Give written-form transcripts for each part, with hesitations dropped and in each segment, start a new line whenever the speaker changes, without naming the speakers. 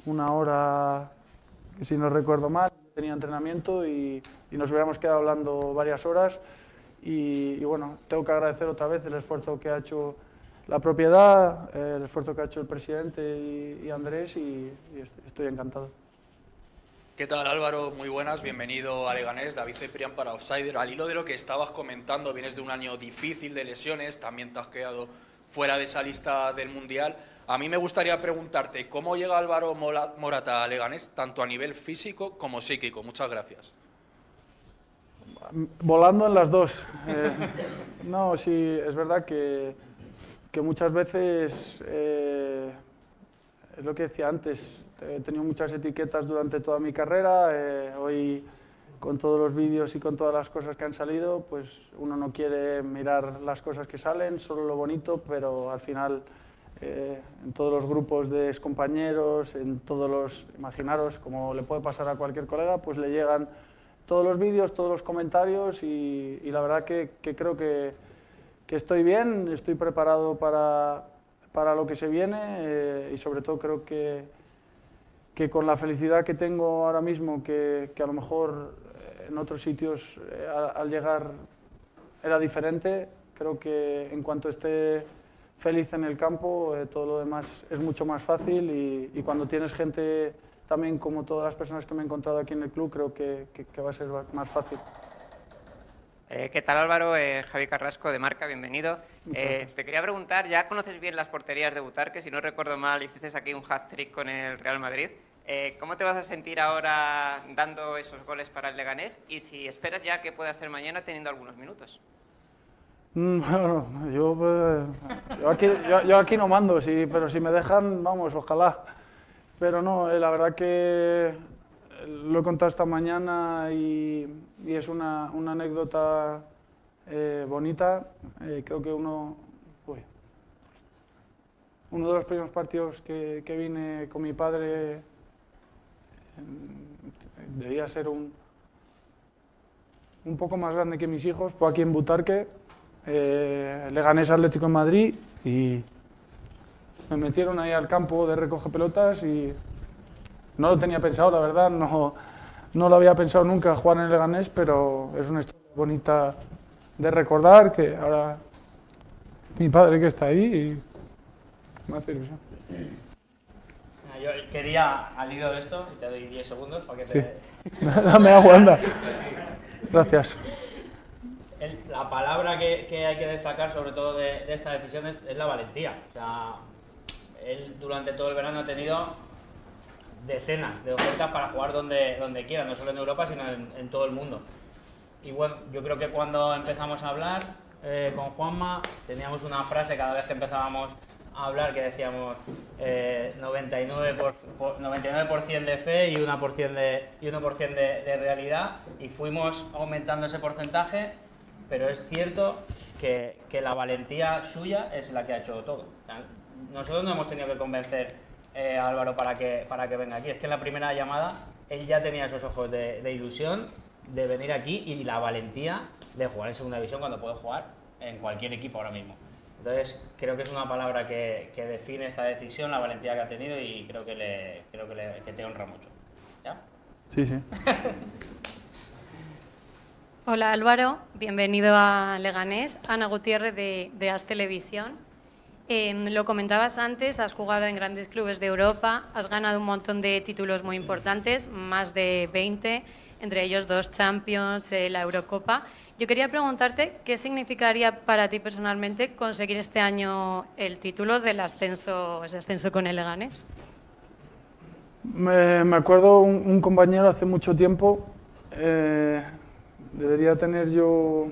una hora, si no recuerdo mal, tenía entrenamiento y nos hubiéramos quedado hablando varias horas y bueno, tengo que agradecer otra vez el esfuerzo que ha hecho la propiedad, el esfuerzo que ha hecho el presidente y Andrés y estoy encantado.
¿Qué tal, Álvaro? Muy buenas, bienvenido a Leganés, David Ceprián para Offsider. Al hilo de lo que estabas comentando, vienes de un año difícil de lesiones, también te has quedado fuera de esa lista del Mundial. A mí me gustaría preguntarte, ¿cómo llega Álvaro Morata a Leganés, tanto a nivel físico como psíquico? Muchas gracias.
Volando en las dos. No, sí, es verdad que muchas veces, es lo que decía antes, he tenido muchas etiquetas durante toda mi carrera, hoy con todos los vídeos y con todas las cosas que han salido, pues uno no quiere mirar las cosas que salen, solo lo bonito, pero al final en todos los grupos de excompañeros, en todos los, imaginaros, como le puede pasar a cualquier colega, pues le llegan todos los vídeos, todos los comentarios y la verdad que creo que estoy bien, estoy preparado para lo que se viene y sobre todo creo que con la felicidad que tengo ahora mismo, que a lo mejor en otros sitios al llegar era diferente, creo que en cuanto esté feliz en el campo, todo lo demás es mucho más fácil y cuando tienes gente también como todas las personas que me he encontrado aquí en el club, creo que va a ser más fácil.
¿Qué tal, Álvaro? Javi Carrasco de Marca, bienvenido. Te quería preguntar, ya conoces bien las porterías de Butarque, si no recuerdo mal, hiciste aquí un hat-trick con el Real Madrid. ¿Cómo te vas a sentir ahora dando esos goles para el Leganés? Y si esperas ya que pueda ser mañana teniendo algunos minutos.
Bueno, yo aquí no mando, sí, pero si me dejan, vamos, ojalá. Pero no, la verdad que lo he contado esta mañana y es una anécdota bonita. Creo que uno de los primeros partidos que vine con mi padre debía ser un poco más grande que mis hijos, fue aquí en Butarque, Leganés Atlético en Madrid y me metieron ahí al campo de recoge pelotas y no lo tenía pensado, la verdad, no lo había pensado nunca jugar en el Leganés, pero es una historia bonita de recordar, que ahora mi padre que está ahí y me hace ilusión.
Yo quería, al hilo de esto, y te doy 10 segundos para que te...
Sí. Dame agua, anda. Gracias.
La palabra que hay que destacar, sobre todo de esta decisión, es la valentía. O sea, él durante todo el verano ha tenido decenas de ofertas para jugar donde quiera, no solo en Europa, sino en todo el mundo. Y bueno, yo creo que cuando empezamos a hablar con Juanma, teníamos una frase cada vez que empezábamos a hablar que decíamos 99% de fe y 1% de realidad, y fuimos aumentando ese porcentaje, pero es cierto que la valentía suya es la que ha hecho todo. Nosotros no hemos tenido que convencer a Álvaro para que venga aquí, es que en la primera llamada él ya tenía esos ojos de ilusión de venir aquí y la valentía de jugar en segunda división cuando puede jugar en cualquier equipo ahora mismo. Entonces creo que es una palabra que define esta decisión, la valentía que ha tenido, y creo que te honra mucho. ¿Ya?
Sí, sí.
Hola Álvaro, bienvenido a Leganés. Ana Gutiérrez de AS Televisión. Lo comentabas antes, has jugado en grandes clubes de Europa, has ganado un montón de títulos muy importantes, más de 20, entre ellos 2 Champions, la Eurocopa. Yo quería preguntarte qué significaría para ti personalmente conseguir este año el título del ascenso, ese ascenso con el Leganés.
Me acuerdo un compañero hace mucho tiempo, debería tener yo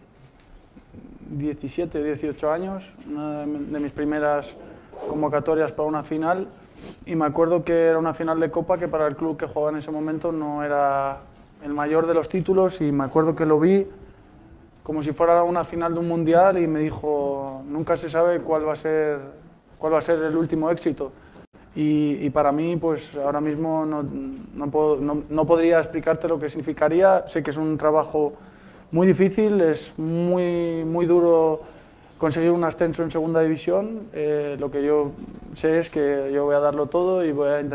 17, 18 años, una de mis primeras convocatorias para una final, y me acuerdo que era una final de Copa que para el club que jugaba en ese momento no era el mayor de los títulos, y me acuerdo que lo vi como si fuera una final de un mundial y me dijo, nunca se sabe cuál va a ser el último éxito. Y para mí, pues ahora mismo no podría explicarte lo que significaría. Sé que es un trabajo muy difícil, es muy duro conseguir un ascenso en segunda división. Lo que yo sé es que yo voy a darlo todo y voy a intentar